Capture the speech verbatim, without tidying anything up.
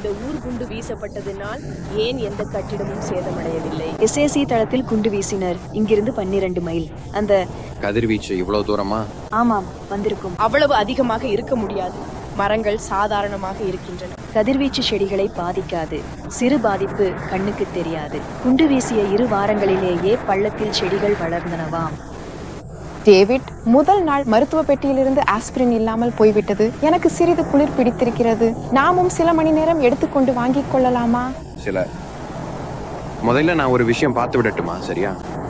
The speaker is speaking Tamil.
இந்த ஊர் குண்டு வீசப்பட்டதினால் ஏன் எந்த கட்டிடமும் சேதமடையவில்லை? எஸ்ஏசி தளத்தில் குண்டு வீசினர். இங்கிருந்து பன்னிரண்டு மைல். அந்த கதிர்வீச்சு இவ்வளவு தூரமா? ஆமாம், வந்திருக்கும். அவ்வளவு அதிகமாக இருக்க முடியாது. மரங்கள் சாதாரணமாக இருக்கின்றன. கதிர்வீச்சு செடிகளை பாதிக்காது. சிறு பாதிப்பு கண்ணுக்கு தெரியாது. குண்டு வீசிய இரு வாரங்களிலேயே பள்ளத்தில் செடிகள் வளர்ந்தனவாம். டேவிட், முதல் நாள் மருத்துவ பெட்டியிலிருந்து ஆஸ்பிரின் இல்லாமல் போய்விட்டது. எனக்கு சிறிது குளிர் பிடித்திருக்கிறது. நாமும் சில மணி நேரம் எடுத்துக்கொண்டு வாங்கிக் கொள்ளலாமா? சில முதல்ல நான் ஒரு விஷயம் பார்த்து விடட்டுமா? சரியா?